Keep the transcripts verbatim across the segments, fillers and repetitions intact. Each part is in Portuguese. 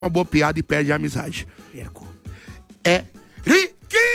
uma boa piada e perde a amizade. Perco. É Riquinho!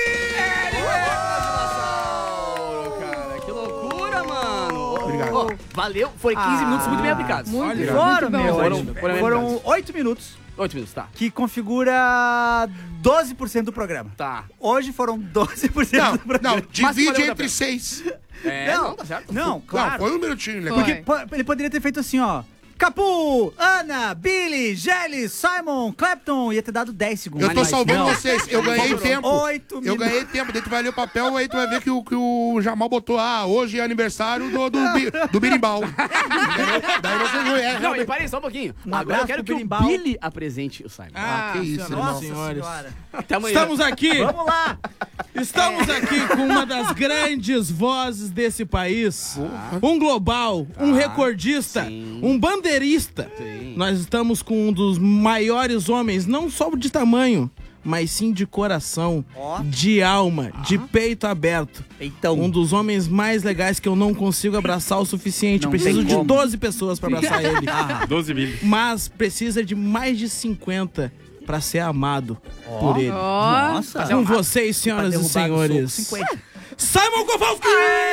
Cara, que loucura, mano. Obrigado. Oh, valeu, foi quinze Ah, minutos muito bem aplicados. Muito, Olha, muito foram, bom. meu. Foram- Foram, foram foram oito minutos, oito minutos, tá. que configura doze por cento do programa. Tá. Hoje foram doze por cento Não, do programa. não, divide valeu da entre pena. seis. É, Não, não, tá certo. Não, claro. Não, foi um minutinho, né? Foi. Porque po- ele poderia ter feito assim, ó. Capu, Ana, Billy, Gelli, Simon, Clapton. Ia ter dado dez segundos. Eu tô Mas salvando não. vocês. Eu ganhei tempo. Oito Eu minutos. ganhei tempo. Daí tu vai ler o papel, aí tu vai ver que o, que o Jamal botou. Ah, hoje é aniversário do, do, bi- do Birimbau. Entendeu? Daí você não é. Não, e parei só um pouquinho. Um Agora abraço eu quero pro que o Birimbau. Billy apresente o Simon. Ah, que isso, irmão. Nossa senhores. senhora. Até amanhã. Estamos aqui, Vamos lá. estamos aqui com uma das grandes vozes desse país. Um global, um recordista, sim. um bandeirista. Sim. Nós estamos com um dos maiores homens, não só de tamanho, mas sim de coração, Ó. de alma, de peito aberto. Então, Um dos homens mais legais que eu não consigo abraçar o suficiente. Não Preciso tem de como. doze pessoas pra abraçar ele. doze mil. Mas precisa de mais de cinquenta pra ser amado por ele. Ó, nossa. Com vocês, Pra senhoras e derrubar no senhores, soco, cinquenta. Simon Kowalski!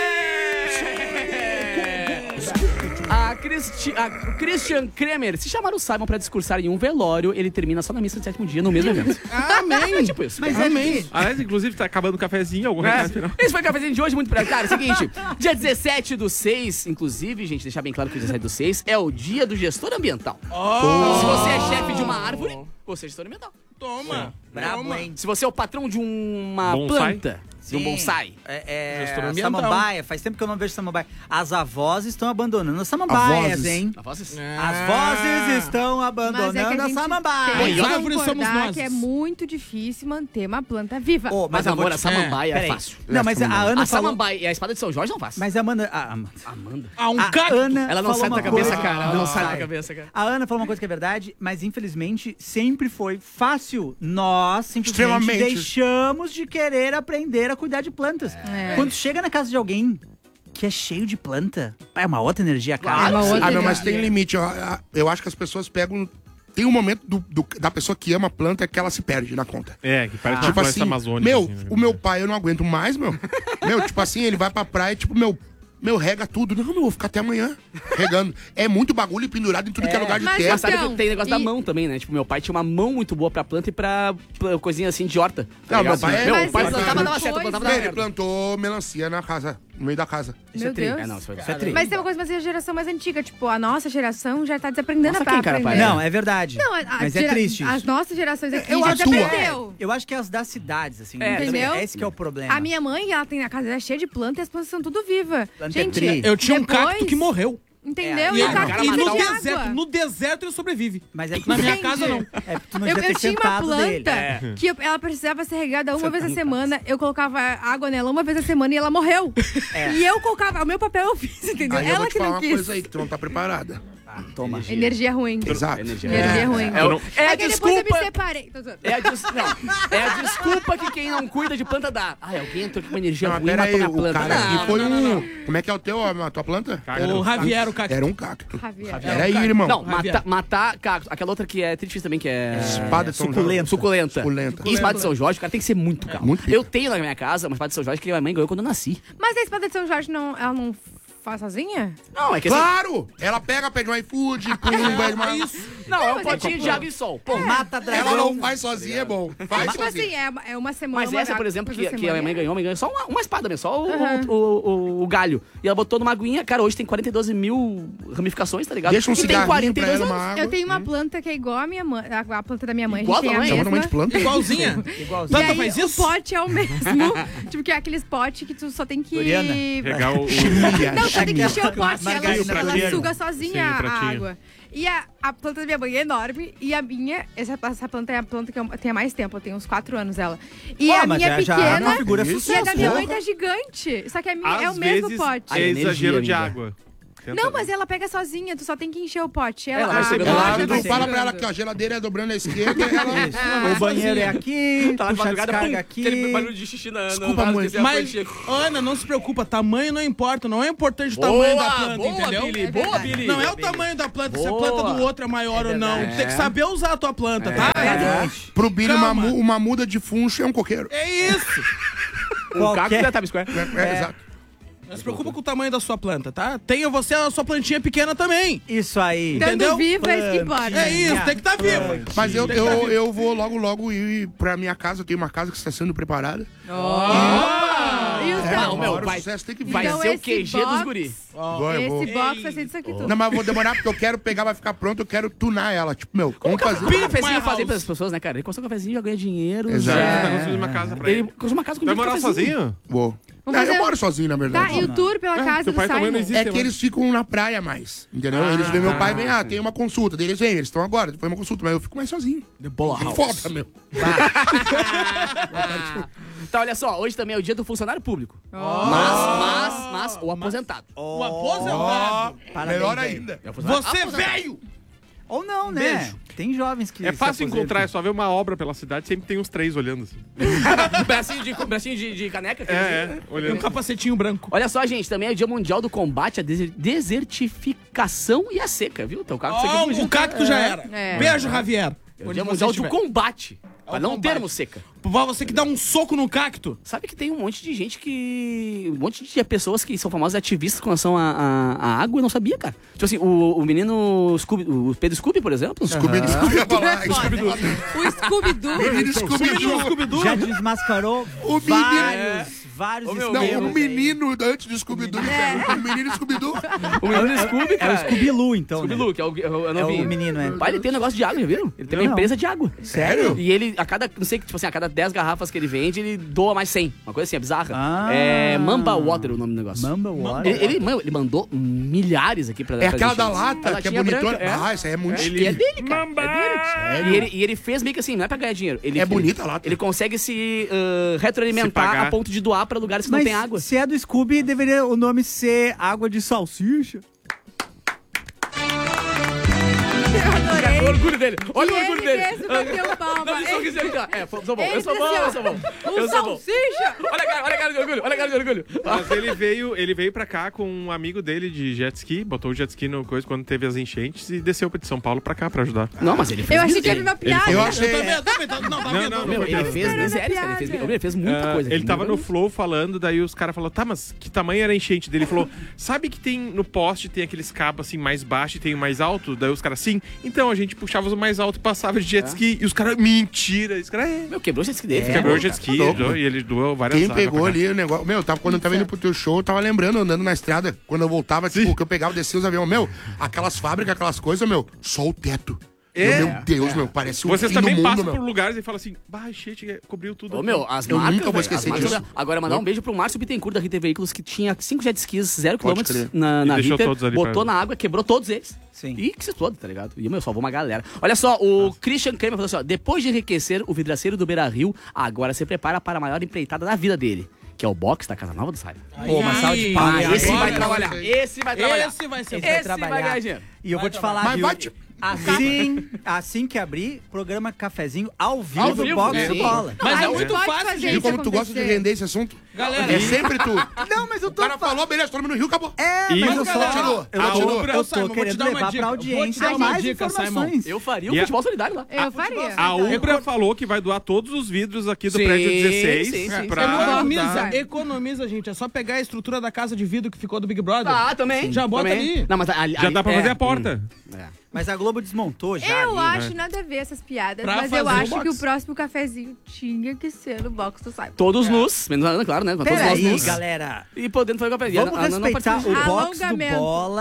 A, Christi a Christian Kremer, se chamar o Simon pra discursar em um velório, ele termina só na missa do sétimo dia, no mesmo evento. Amém! É tipo isso. Mas é Amém! que- Aliás, inclusive, tá acabando o cafezinho, algum É. recado final. Esse foi o cafezinho de hoje, muito pra... Cara, é o seguinte, dia dezessete do seis, inclusive, gente, deixar bem claro que o dezessete do seis é o dia do gestor ambiental. Oh, Se você é chefe de uma árvore, você é gestor ambiental. toma! Brabo, Toma. hein? Se você é o patrão de uma Bonsai? planta, de um Sim. bonsai. É, é Gestor a ambiental. samambaia. Faz tempo que eu não vejo samambaia. As avós estão abandonando as samambaias, Avós. hein? A voz É. As vozes estão mas é que abandonando a a gente samambaia. tem que As árvores somos concordar nós. que é muito difícil manter uma planta viva. Ô, Mas, eu vou amor, te- a samambaia é, Peraí. fácil. Não, mas a Ana A falou... samambaia e a espada de São Jorge não faz. Mas a Amanda... A, Amanda. Amanda. Ah, um a cacto! Ana Ela não falou sai da uma cabeça, coisa- cara. Ela não sai da sai. cabeça, cara. A Ana falou uma coisa que é verdade, mas infelizmente sempre foi fácil. Nós simplesmente Extremamente. deixamos de querer aprender a cuidar de plantas. É. Quando chega na casa de alguém que é cheio de planta, é uma outra energia, cara. É uma outra Ah, não, mas energia. tem limite. Eu, eu acho que as pessoas pegam... Tem um momento do, do- da pessoa que ama a planta que ela se perde na conta. É, que parece Tipo uma floresta assim, amazônica. meu, assim, né? o meu pai eu não aguento mais, meu. Meu, tipo assim, ele vai pra praia, tipo, meu, meu, rega tudo. Não, meu, eu vou ficar até amanhã regando. É muito bagulho pendurado em tudo que é lugar de Mas terra. Mas sabe Então, que tem negócio da e- mão também, né? Tipo, meu pai tinha uma mão muito boa pra planta e pra, pra coisinha assim de horta. tá Não, meu ligado? pai é- Meu Mas pai isso plantava, é uma dava certo, coisa. plantava, dava Ele certo. plantou melancia na casa, no meio da casa. Isso Meu é tri. Deus. É, não, isso foi Isso é tri. Mas tem uma coisa, mas é a geração mais antiga. Tipo, a nossa geração já tá desaprendendo Nossa, a quem, cara, aprender. pai? Não, é verdade. Não, a- a mas é gera- triste As isso. nossas gerações aqui Eu já acho que desaprendeu. Eu acho que é as das cidades, assim. É, né? entendeu? Esse que é o problema. A minha mãe, ela tem a casa dela cheia de plantas e as plantas são tudo viva. Planta é Gente, tri. Eu tinha um depois- cacto que morreu. Entendeu? É, E E, o Ah, cacto cara e precisa no de deserto, água. no deserto ele sobrevive. Mas é que Na minha Entendi. casa não. É porque tu não Eu, devia eu ter tinha uma sentado planta dele. É. que eu- ela precisava ser regada uma vez a Sentado em semana. Eu colocava água nela uma vez a semana e ela morreu. É. E eu colocava. O meu papel eu fiz, entendeu? Aí eu ela vou te que falar não uma quis. coisa aí que tu não tá preparada. Ah, toma. Energia ruim. Exato. Energia. Energia ruim. É, o- é a É que depois eu desculpa. me separei. Tô zoando. É a, des- não, é a desculpa que quem não cuida de planta dá. Ai, alguém entrou com uma energia Não, mas ruim e pera matou aí, minha o planta. cara Não, aqui foi não, não, um... não. Como é que é o teu, a tua planta? O Javier, o cacto. Era um cacto. Javier. Era aí, irmão. Não, Javier. mata, matar cacto. Aquela outra que é triste também, que é... Espada de São suculenta. Jorge. Suculenta. Suculenta. E espada de São Jorge, o cara tem que ser muito calmo. Muito pica. Eu tenho na minha casa uma espada de São Jorge que a minha mãe ganhou quando eu nasci. Mas a espada de São Jorge, não, ela não faz sozinha? Não, é que... assim- Claro! Ela pega, pede um iFood, pumba, é uma... Não, é um mas é potinho tipo- de água e sol. Pô, Mata dragão. Ela não faz sozinha, é bom. Faz Tipo sozinha. assim, é, uma- é uma semana. Mas uma essa, por vez exemplo, que, semana. que a minha mãe ganhou, a mãe ganhou só uma, uma espada mesmo, só o, Aham. o, o- o galho. E ela botou numa aguinha, cara, hoje tem quarenta e dois mil ramificações, tá ligado? Deixa um e tem cigarrinho quarenta e pra dois ela, uma anos. água. Eu tenho uma planta que é igual a minha mãe, a, a planta da minha mãe. Igual a gente a tem tua a mãe? Chama mesma. de planta? Igualzinha. Igualzinho. E Planta aí, faz o isso? pote é o mesmo. Tipo, que é aqueles potes que tu só tem que... Doriana. Pegar o... o- Chimia, Não, só tem que chimia. encher o pote. Margarina Ela, ela pratinho. suga Sim, sozinha a pratinho. água. E a, a planta da minha mãe é enorme. E a minha, essa, essa planta é a planta que eu tenho há mais tempo. Eu tenho uns quatro anos ela. E Ó, a mas minha já- é já pequena. configura e a sucesso. da minha Porra. mãe tá gigante. Só que a minha Às é o mesmo vezes pote. é energia, exagero de amiga. água. Tenta Não, ver. mas ela pega sozinha, tu só tem que encher o pote. Ela, Ela vai a chegando bola lá, já Tu vai fala pra ela chegando. que ó, a geladeira é dobrando à esquerda e ela... O banheiro é aqui, Tá lá de puxa a madrugada, descarga pum, aqui. aquele barulho de xixi na... Desculpa, no mãe. vaso, Mas, que Ana, não se preocupa, tamanho não importa. Não é importante o Boa, tamanho da planta, boa, entendeu? Billy, É boa, verdade. Billy. Não é o tamanho da planta, se a Boa. planta do outro é maior ou não. verdade. Tu tem que saber usar a tua planta, tá? Pro Billy, uma, Calma. mu- uma muda de funcho é um coqueiro. É isso. O Caco Qualquer- já tá Square. É, é, exato. Não se preocupa com o tamanho da sua planta, tá? Tenha você a sua plantinha pequena também. Isso aí. Estando Entendeu? viva é isso que importa. É isso, tem que estar vivo. Mas eu, eu, eu vou logo, logo ir pra minha casa. Eu tenho uma casa que está sendo preparada. E os É, não, uma meu, hora o vai- sucesso tem que vir. Vai Então ser o esse Q G box- dos guri. Agora eu vou. Esse box vai ser disso aqui tudo. Não, mas eu vou demorar porque eu quero pegar, vai ficar pronto, eu quero tunar ela. Tipo, meu, vamos fazer. Billy cafezinho Warehouse. fazer pras pessoas, né, cara? Ele consegue um cafezinho, já ganha dinheiro. Exato. já- Tá construindo uma casa pra Ele ele. construiu uma casa com Vai muito morar cafezinho. sozinho? Vou. Vamos Não, fazer- eu moro sozinho, na Tá, verdade. e o tour pela Ah, casa teu do pai também não Simon. existe. É que eles ficam na praia mais, entendeu? eles vêm, meu pai vem, ah, tem uma consulta. Daí eles vêm, eles estão agora, foi uma consulta, mas eu fico mais sozinho. The Bola Que House. foda, meu. Tá, olha só, hoje também é o dia do funcionário público. Mas, mas, mas, o aposentado. O aposentado. Parabéns, Melhor velho. ainda. É o funcionário Você aposentado. veio! Ou não, né? Beijo. Tem jovens que É se fácil aposentam. encontrar, é só ver uma obra pela cidade, sempre tem uns três olhando assim. bracinho de, bracinho de, de caneca. É, é, Um olhando. capacetinho branco. Olha só, gente, também é o dia mundial do combate à deser- desertificação e à seca, viu? Então, o Caco, Ó, o cacto já era. É. Beijo, Javier. É o Onde dia você mundial do estiver. combate. Pra o não combate. termos seca. Pra você que dá um soco no cacto. Sabe que tem um monte de gente que. Um monte de pessoas que são famosas ativistas com relação à à- à água, eu não sabia, cara. Tipo assim, o, o menino Scooby, o Pedro Scooby, por exemplo. Scooby-Doo. Eu ia falar, Scooby-Doo. O Scooby-Doo. Menino Scooby-Doo. Já desmascarou O menino- vários, vários Ô, meu, Não, esquemas um aí. menino antes do Scooby-Doo. O menino Scooby-Doo. O menino Scooby, É cara. o Scooby-Loo, então, né? Scooby-Loo, que é o, é o, é o É novinho. o menino, é. Pai, ele tem um negócio de água, já viram? Ele tem uma Não. empresa de água. Sério? E ele, a cada, não sei, tipo assim, a cada dez garrafas que ele vende, ele doa mais cem. Uma coisa assim, é bizarra. Ah. É Mamba Water o nome do negócio. Mamba Water. Ele, ele, mano, ele mandou milhares aqui pra É pra aquela gente. da A lata, que é latinha bonitona. branca, é. Ah, essa aí é muito E é chique. dele, cara. É dele. E ele, e ele fez meio que assim, não é pra ganhar dinheiro. Ele, É ele- bonita a lata. Ele consegue se uh, Se retroalimentar pagar. a ponto de doar pra lugares que Mas não tem água. se é do Scooby, deveria o nome ser água de salsicha. Adorei. O orgulho dele. Olha o E orgulho ele dele. mesmo bateu palma. Não, deixa eu dizer aqui, ó. É, sou bom, eu Ele sou bom, disse eu assim, sou bom. ó, Eu Um sou bom. salsicha. Olha a cara, olha a cara de orgulho, olha a cara de orgulho. Mas ele veio, ele veio pra cá com um amigo dele de jet ski, botou o jet ski no coisa quando teve as enchentes e desceu de São Paulo pra cá pra ajudar. Não, mas ele fez Eu achei que isso, era uma Ele- piada. Eu achei. Eu também, eu também. Não, tá Não, vindo. não, Meu, foi ele piada. fez Era miséria, cara. Ele fez, ele fez muita Ah, coisa. ele tava no Muito. Flow falando, daí os caras falaram, tá, mas que tamanho era a enchente dele? Ele falou, sabe que tem no poste, tem aqueles cabos assim mais baixos e tem o mais alto? Daí os caras, sim. Então a gente puxava os mais altos e passava de jet ski. E os caras, mentira. Os caras, é. Meu, quebrou o jet ski dele. Quebrou o cara. jet ski tá louco. doou, e ele doou várias Quem águas pegou pra cá. ali o negócio. Meu, eu tava, quando eu tava indo pro teu show, eu tava lembrando, andando na estrada. Quando eu voltava, tipo, que eu pegava, descia os aviões. Meu, aquelas fábricas, aquelas coisas, meu, só o teto. É. Meu Deus, meu, parece um Vocês fim do também mundo, passam meu. por lugares e falam assim, bah, enchente, cobriu tudo. Ô, aqui." meu, as Eu marcas, nunca vou velho, esquecer as marcas- disso. Agora, mandar um beijo pro Márcio Bittencourt da Ritter Veículos, que tinha cinco jet skis, zero Pode quilômetros crer. na, E na deixou Ritter, todos ali botou pra- na água, quebrou todos eles. Sim. E que se todo, tá ligado? E, meu, salvou uma galera. Olha só, o Christian Kramer falou assim, ó, depois de enriquecer o vidraceiro do Beira-Rio, agora se prepara para a maior empreitada da vida dele, que é o box da Casa Nova do Simon. Pô, uma salva de Ai, palmas. Ah, esse agora vai eu trabalhar, sei. esse vai trabalhar. Esse vai ser Esse vai Esse vai trabalhar. ganhar dinheiro. E eu vou te falar, Mas viu? vai, tipo, Assim, assim que abrir, programa Cafezinho ao vivo, Ao do vivo, Box sim. do Bola. Mas Aí é tu muito pode fácil, fazer gente. Viu isso como tu gosta de acontecer. render esse assunto? Galera, É sempre tu. Não, mas eu O tô... cara falou, beleza, todo mundo no Rio, acabou. É, E- mas eu Mas, só... galera, Eu a tô, Ubra, eu Simon, tô vou te querendo dar uma levar dica, pra vou te audiência dar uma mais dica, informações. Eu faria o E a- futebol solidário lá. Eu faria. A Ubra falou que vai doar todos os vidros aqui do Sim, prédio dezesseis sim, sim, pra sim. Economiza, ajudar. economiza, gente. É só pegar a estrutura da casa de vidro que ficou do Big Brother. Ah, também. Já bota também. ali. Não, mas ali, Já ali- dá pra é, fazer a porta. hum, é. Mas a Globo desmontou já Eu ali. acho nada a ver essas piadas, Pra mas eu fazer o acho box. que o próximo cafezinho tinha que ser no box do Simon. Todos nus, menos a Ana, claro, né? Todos nós Peraí, nus. galera. E podendo fazer o café. Vamos A Ana não respeitar participa. o box do Alongamento. Bola.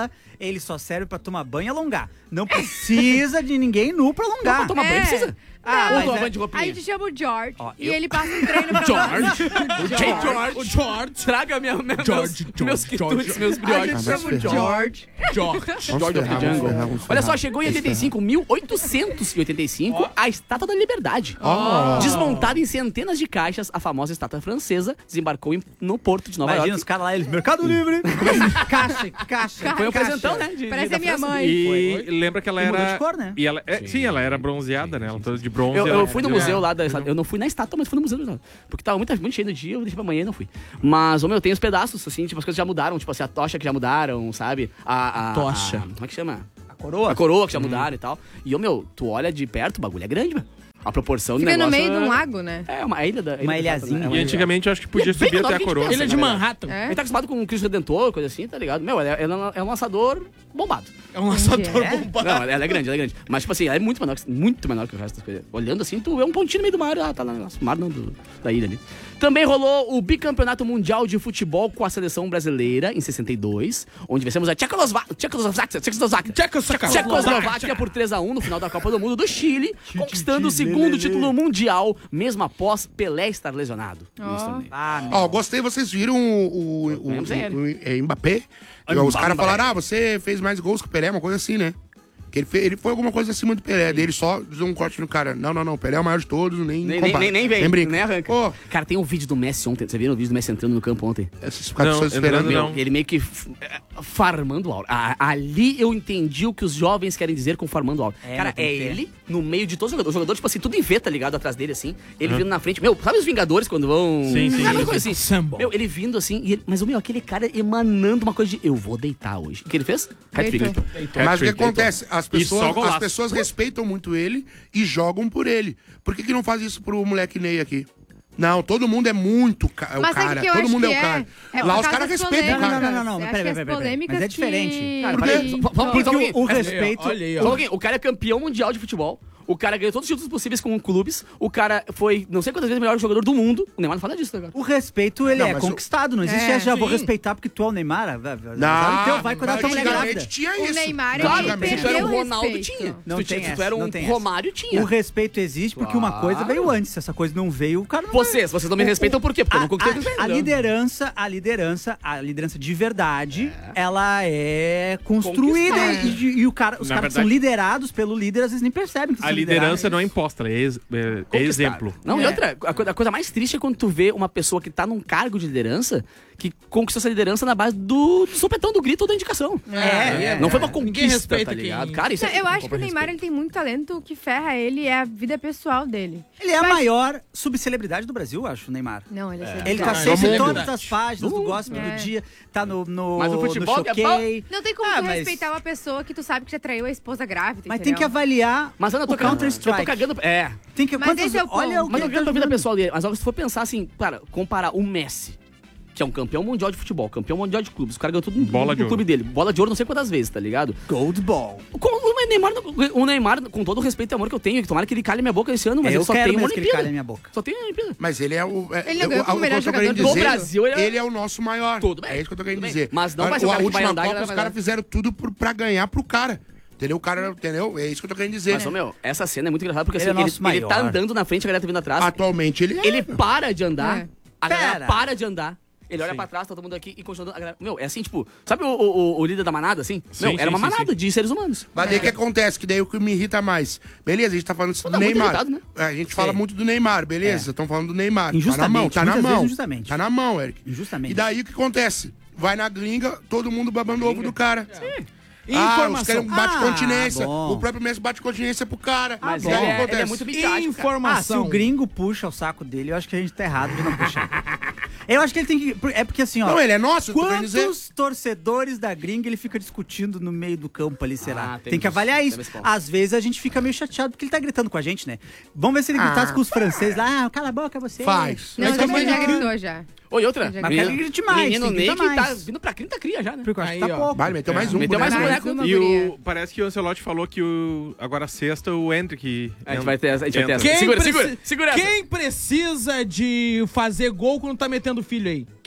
ele só serve pra tomar banho e alongar. Não precisa de ninguém nu pra alongar. Pra tomar banho É. precisa. Ah, Ou mas tomar é- banho de roupinha. Aí a gente chama o George Ó, e eu- ele passa um treino pra nós. George. George. O George. Traga minha, minha, George, meus, meus George, quitutes, George. meus A brioches. gente Ah, mas chama o ferrou. George. George. Vamos George of the ferrar, vamos Jungle. ferrar, vamos Olha só, ferrar. chegou em oitenta e cinco, mil oitocentos e oitenta e cinco, a Estátua da Liberdade. Oh. Desmontada em centenas de caixas, a famosa estátua francesa desembarcou em- no porto de Nova Imagina York. os caras lá, eles, Mercado Livre. caixa, caixa. Foi um caixa. presentão, né? de- Parece de- da a minha França. mãe. E lembra que ela E mudou era... de cor, né? E ela, é, sim, ela era bronzeada, né? Ela toda de bronze. Eu, ela- eu fui no ela- museu lá da estátua. Eu não fui na estátua, mas fui no museu da estátua. Porque tava muito, muito cheio no dia, eu deixei pra amanhã e não fui. Mas, ô meu, tem os pedaços, assim, tipo, as coisas já mudaram. Tipo assim, a tocha que já mudaram, sabe? A, a Tocha. a- como é que chama? A coroa? A coroa que já mudaram e tal. E, ô meu, tu olha de perto, o bagulho é grande, mano. A proporção do Fica no negócio meio de um é- lago, né? É, uma ilha da. Uma ilha da ilhazinha. estátua, né? E É uma antigamente eu acho que podia E é bem subir menor até a que a gente coroa. pensa, Ilha de né? Manhattan. É? Ele tá acostumado com o Cristo Redentor, coisa assim, tá ligado? Meu, ela, ela é um lançador bombado. É um lançador É? bombado. Não, ela é grande, ela é grande. Mas, tipo assim, ela é muito menor, que- muito menor que o resto das coisas. Olhando assim, tu vê um pontinho no meio do mar, ah, tá lá no negócio. Mar não, do, da ilha ali. Também rolou o bicampeonato mundial de futebol com a seleção brasileira em sessenta e dois, onde vencemos a Tchecoslováquia, Tchecoslováquia, Tchecoslováquia, Tchecoslováquia. Tchecoslováquia por três a um no final da Copa do Mundo do Chile, conquistando o segundo título mundial, mesmo após Pelé estar lesionado. nesse torneio. Ah, Ó, gostei, vocês viram o, o, o, Ganhamos ele. o, o, é, Mbappé? Os caras falaram, ah, você fez mais gols que o Pelé, uma coisa assim, né? Que ele, fe- ele foi alguma coisa acima do Pelé, dele só deu um corte no cara. Não, não, não, o Pelé é o maior de todos, nem Nem, nem, compara. nem, nem vem, nem brinca. nem arranca. Pô, Cara, tem um vídeo do Messi ontem. Você viu o vídeo do Messi entrando no campo ontem? esses caras Não, estão esperando. entrando Meu, não. Ele meio que f- é, farmando aula. A- Ali eu entendi o que os jovens querem dizer com farmando aula. É, Cara, mas tem é que ter. ele no meio de todos os jogadores. Os jogadores, tipo assim, tudo em V, tá ligado? Atrás dele, assim. Ele vindo na frente. Meu, sabe os Vingadores quando vão. Sim, sim, Sabe uma sim. coisa assim? Assemble. Meu, ele vindo assim. E ele- Mas, o meu, aquele cara emanando uma coisa de eu vou deitar hoje. O que ele fez? Hat-trick. Deitou. Mas o que Hat-trick, acontece? As E só pessoas, golaço. as pessoas respeitam muito ele e jogam por ele. Por que, que não faz isso pro moleque Ney aqui? Não, todo mundo é muito ca é o Mas sabe cara. que eu Todo acho mundo é que o é? cara. É, Lá por os causa caras das respeitam o Não, cara. não, não, não, Eu mas acho peraí, que as peraí, peraí. polêmicas Mas é que- diferente. Cara, Por peraí, quê? só- só- só um Porque pouquinho. o Olha aí, ó, respeito... olha aí, ó. Só um pouquinho. O cara é campeão mundial de futebol. O cara ganhou todos os títulos possíveis com clubes. O cara foi, não sei quantas vezes, o melhor jogador do mundo. O Neymar não fala disso, né, cara? O respeito, ele Não, é mas o- conquistado. Não existe É. essa, já vou Sim. respeitar porque tu é o Neymar. ah, vai- vai- Não, teu, vai cuidar da tua mulher antigamente grávida. tinha O isso. Neymar, ele Claro, Antigamente. se tu era perdeu um o Ronaldo, respeito. tinha. Não se tu, tem tinha- se tu essa, era não um tem essa. Romário, tinha. O respeito existe porque uma coisa veio antes. Se essa coisa não veio, o cara não Vocês, vocês não me respeitam por quê? Porque eu não conquistei a, eles a ainda. liderança, a liderança, a liderança de verdade, ela é construída Conquistada. e, e- e o cara, os Na caras que verdade- são liderados pelo líder, às vezes nem percebem que A são liderança liderados. não é imposta, é, ex- é- é Conquistar. exemplo. Não, e É. outra, a, co- a coisa mais triste é quando tu vê uma pessoa que tá num cargo de liderança que conquistou essa liderança na base do, do sopetão, do grito ou da indicação. É, é, Não foi uma Ninguém conquista, respeita tá ligado? quem- Cara, isso Não, é eu acho que o compra Neymar ele respeito. tem muito talento. O que ferra ele é a vida pessoal dele. Ele é a Mas- maior subcelebridade do Brasil, eu acho, o Neymar. Não, ele é, Ele tá Ah, sempre em celebridade. todas as páginas do gospel É. do dia, tá no, no, Mas o futebol no que é Choquei. Não tem como Ah, tu mas- respeitar uma pessoa que tu sabe que já traiu a esposa grávida, Mas tem que entendeu? avaliar Mas Ana, eu tô o cagando. Eu Counter-Strike. tô cagando. É. Tem que, Mas quantas- esse é o ponto. olha o Mas que eu ele quero tá a vida jogando. pessoal dele. Mas agora, se for pensar assim, cara, comparar o Messi, que é um campeão mundial de futebol, campeão mundial de clubes, o cara ganhou tudo no, Bola no de clube dele. Bola de ouro não sei quantas vezes, tá ligado? Gold Ball. Com- O Neymar, o Neymar, com todo o respeito e amor que eu tenho, que tomara que ele cale minha boca esse ano, mas eu ele só quero tem uma mesmo que ele Olimpíada. calhe a minha boca. Só tem uma Olimpíada. Mas ele é o. É, Ele não eu- ganhou como o melhor que eu tô jogador querendo do dizer, Brasil, ele é- ele é o nosso maior. Tudo bem, É isso que eu tô querendo tudo bem. dizer. Mas não a, vai ser o a cara que última vai andar e Copa, vai os dar. caras fizeram tudo por, pra ganhar pro cara. Entendeu? O cara, entendeu? É isso que eu tô querendo dizer. Mas, ô, meu, essa cena é muito engraçada porque Ele assim, é ele, nosso ele tá maior. andando na frente, a galera tá vindo atrás. Atualmente ele é. Ele para de andar, É. a galera Pera. para de andar. Ele olha pra trás, tá todo mundo aqui e continua andando. A galera... Meu, é assim, tipo, sabe o, o, o líder da manada, assim? Sim, meu, sim, era uma sim, manada sim. de seres humanos. Mas daí o que acontece? Que daí o que me irrita mais. Beleza, a gente tá falando isso do tá muito Neymar. irritado, né? É, a gente fala Sei. muito do Neymar, beleza? Estão falando do Neymar. Tá na Injustamente, mão, tá na muitas mão. vezes injustamente. Tá na mão, Eric. Injustamente. E daí o que acontece? Vai na gringa, todo mundo babando o ovo do cara. Ah, os Informação. caras bate Ah, continência. bom. O próprio Messi bate continência pro cara. Mas E aí o ele, que é, ele acontece? é muito midiático, cara. Ah, se Informação. o gringo puxa o saco dele, eu acho que a gente tá errado de não puxar. Eu acho que ele tem que... É porque assim, ó... Não, ele é nosso, eu tô querendo dizer. Quantos torcedores da gringa ele fica discutindo no meio do campo ali, será? Ah, tem tem que isso, avaliar tem isso. esse ponto. Às vezes a gente fica meio chateado porque ele tá gritando com a gente, né? Vamos ver se ele gritasse Ah. com os franceses lá, ah, cala a boca você. Faz. Não, Mas já, também já não- gritou já. Oi, outra. Mas quero que grite mais, Menino tem que Ney gritar que tá mais. vindo pra quinta cria já, né? Porque eu acho que Aí, tá ó. pouco. Vale, meteu mais um. Meteu mais um boneco. boneco. uma E guria. o, parece que o Ancelotti falou que o, agora sexta o Hendrick... A gente vai ter essa. A gente vai ter essa. Quem Segura, preci- segura, segura essa. Quem precisa de fazer gol quando tá metendo filho aí? Quem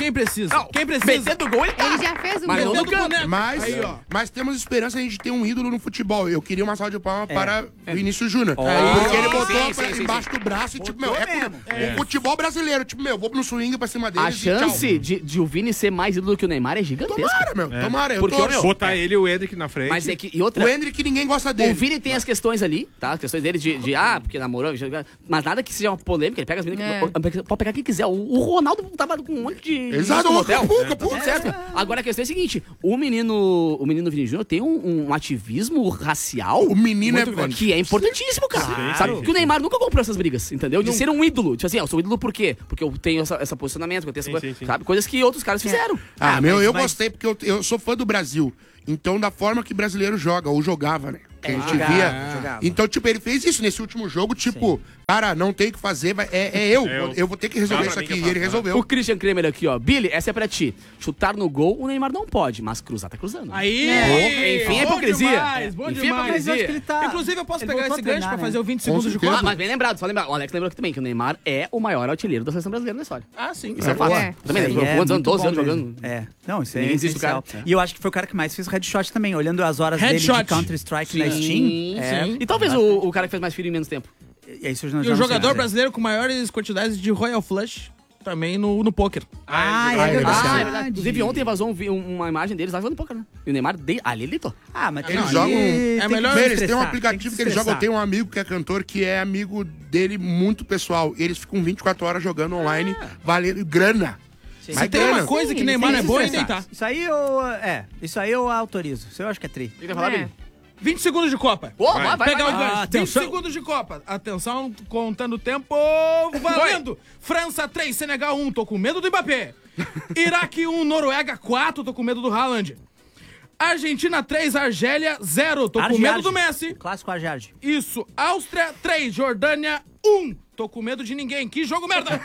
Quem precisa? Não, Quem precisa? Metendo gol, ele tá. Ele já fez um Mas gol. não Metendo do canto. boneco. Mas, Aí, ó. mas temos esperança de a gente ter um ídolo no futebol. Eu queria uma salva de palmas para Vinícius Júnior. Aí, Porque ele sim, botou sim, pra- sim, sim, embaixo do braço e, tipo, meu, é, mesmo. o futebol brasileiro. Tipo, meu, vou no swing pra cima dele. A chance de, de o Vini ser mais ídolo que o Neymar é gigantesca. Tomara, meu. Tomara. Eu Porque, torço. meu, Botar ele e o Hendrick na frente. Mas é que. E outra. O Hendrick, ninguém gosta dele. O Vini tem as questões ali, tá? As questões dele de, de ah, porque namorou, mas nada que seja uma polêmica, ele pega as meninas, É. que- pode pegar quem quiser. O, o Ronaldo tava com um monte de... Exato, no o hotel. Capu, Tá Capu. tudo certo. Agora a questão é a seguinte, o menino, o menino Vini Júnior tem um, um ativismo racial O menino é- muito- que é importantíssimo, cara. Sabe? Que o Neymar nunca comprou essas brigas, entendeu? De ser um ídolo. Tipo assim, eu sou ídolo por quê? Porque eu tenho essa, essa posicionamento, porque eu tenho essa Sim, coisa, sim, sim. sabe? Coisas que outros caras fizeram. Ah, meu, mas- eu mas- gostei porque eu, eu sou fã do Brasil. Então, da forma que brasileiro joga, ou jogava, né? Que a gente jogava, via. jogava. Então, tipo, ele fez isso nesse último jogo, tipo, cara, não tem o que fazer, vai- é, é eu. É eu. eu. vou ter que resolver Dá isso pra mim aqui. que E eu ele faço, resolveu. O Christian Kremer aqui, ó. Billy, essa é pra ti. Chutar no gol, o Neymar não pode, mas cruzar tá cruzando. Aí! Enfim, é Bom hipocrisia. demais, bom Enfim, é demais. Mas eu acho que ele tá... Inclusive, eu posso ele pegar voltou esse a gancho treinar, pra né? fazer o vinte Com segundos de certeza. Ah, conta? mas bem lembrado, só lembrar. O Alex lembrou aqui também que o Neymar é o maior artilheiro da seleção brasileira na história. Ah, sim. Isso é fato. É. Também, né? Isso aí Ficou é quantos anos? muito doze bom anos mesmo. jogando. É. Não, isso é Ninguém existe do essencial. cara. E eu acho que foi o cara que mais fez headshot também, olhando as horas Headshot. dele de Counter-Strike na Steam. Sim, é, sim. E talvez o, o cara que fez mais filho em menos tempo. É isso, nós E o vamos jogador dizer. brasileiro com maiores quantidades de Royal Flush também no, no poker. Ah, é Ah, é verdade. Ah, é verdade. Inclusive, ontem vazou um vi- um- uma imagem deles lá jogando poker, né? E o Neymar, de... ali ele deitou. Ah, mas Eles tem que- jogam- tem É que melhor- se Eles têm um estressar, aplicativo tem que, se eles jogam. Eu estressar. tenho um amigo que é cantor que é amigo dele muito pessoal. Eles ficam vinte e quatro horas jogando online, valendo grana. Sim. Mas Se tem uma grana. coisa que Sim, Neymar tem é que bom, é se estressar. deitar. Isso aí eu... É, isso aí eu autorizo. Isso eu acho que é tri. O que vai falar, É. Billy? vinte segundos de Copa. Pô, vai, vai, Pegar vai, o vai. gancho. Ah, vinte atenção. segundos de Copa. Atenção, contando o tempo. Valendo. França três, Senegal um. Tô com medo do Mbappé. Iraque um, Noruega quatro. Tô com medo do Haaland. Argentina três, Argélia zero. Tô com Arge, medo Arge. do Messi. Clássico Arge. Isso. Áustria três, Jordânia um. Tô com medo de ninguém. Que jogo merda.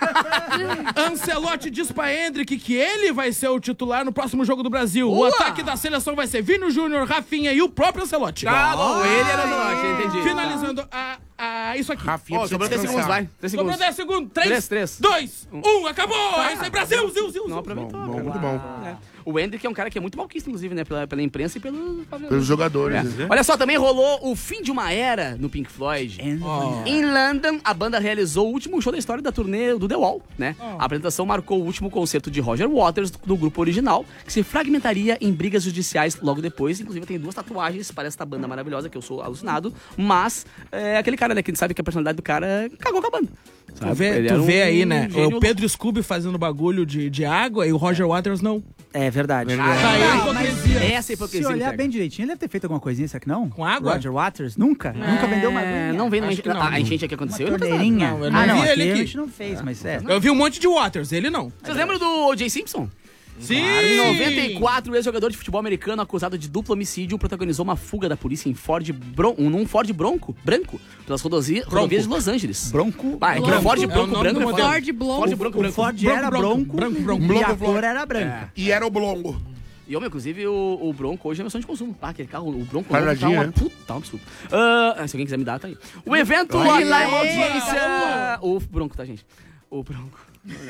Ancelotti diz pra Hendrick que ele vai ser o titular no próximo jogo do Brasil. O Boa. ataque da seleção vai ser Vini Júnior, Rafinha e o próprio Ancelotti. Tá bom, ele era o entendi. Finalizando a, a isso aqui. Rafinha Ó, precisa sobrou três segundos, descansar. vai. três Sobrou segundos. dez segundos. três, Três, três. dois, um. Acabou. É isso aí, Brasil. Zil, zil, Não zil. aproveitou. Bom, cara. muito bom. O Hendrick é um cara que é muito malquista, inclusive, né? Pela, pela imprensa e pelo... Pelos jogadores. É. né? Olha só, também rolou o fim de uma era no Pink Floyd. Em London, a banda realizou o último show da história da turnê do The Wall, né? A apresentação marcou o último concerto de Roger Waters do grupo original, que se fragmentaria em brigas judiciais logo depois. Inclusive, tem duas tatuagens para esta banda maravilhosa, que eu sou alucinado. Mas é aquele cara, né? Que sabe que a personalidade do cara cagou com a banda. Tu vê, Ele tu era vê um aí, né? gênio O Pedro Scooby fazendo bagulho de, de água e o Roger Waters não. É verdade. Tá aí a hipocrisia. Essa é a Se hipocrisia. olhar entrega. bem direitinho, ele deve ter feito alguma coisinha, será que não? Com água? Roger Waters? Nunca? Nunca vendeu uma aguinha? É, não vem numa Acho que enchente. não. A enchente aqui Uma aconteceu. ele não fez nada. torneirinha? Não, eu não ah, não, vi aqui, ele a aqui. gente não fez, mas é. Eu vi um monte de Waters, ele não. Vocês lembram do O J Simpson? Sim! Em noventa e quatro, o ex-jogador de futebol americano acusado de duplo homicídio protagonizou uma fuga da polícia em Ford Bron um, num Ford Bronco branco pelas rodovia- rodovias de Los Angeles. Bronco. Ah, é que Bronco. o Ford É o Bronco nome branco do é modelo. Ford Blonde. Ford Bronco O branco. Ford Bronco, era bronco, bronco, branco, bronco. e Bronco, a bronco. cor era branca. E era o Blongo. E, homem, inclusive, o, o Bronco hoje é meu sonho de consumo. Ah, aquele carro, o Bronco Quadradinho, tá uma né? puta, um absurdo. Ah, se alguém quiser me dar, tá aí. O evento Olha atrai aí. uma audiência... O Bronco, tá, gente? O Bronco.